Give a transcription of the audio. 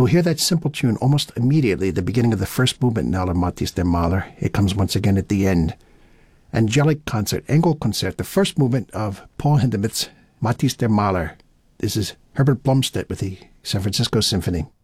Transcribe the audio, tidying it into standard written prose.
You'll hear that simple tune almost immediately at the beginning of the first movement now of Matthäus der Maler. It comes once again at the end. Angelic Concert, Engelkonzert, the first movement of Paul Hindemith's Matthäus der Maler. This is Herbert Blomstedt with the San Francisco Symphony.